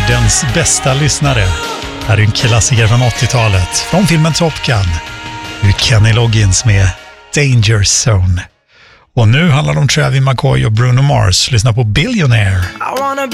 världens bästa lyssnare. Här är en klassiker från 80-talet, från filmen Top Gun. Nu Kenny Loggins med Danger Zone. Och nu handlar det om Travis McCoy och Bruno Mars. Lyssna på Billionaire.